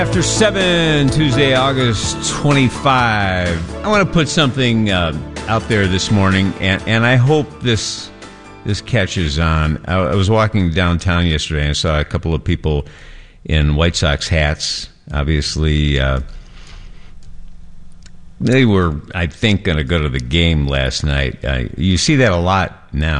After 7, Tuesday, August 25, I want to put something out there this morning, and I hope this catches on. I was walking downtown yesterday and I saw a couple of people in White Sox hats. Obviously, they were, I think, going to go to the game last night. You see that a lot now.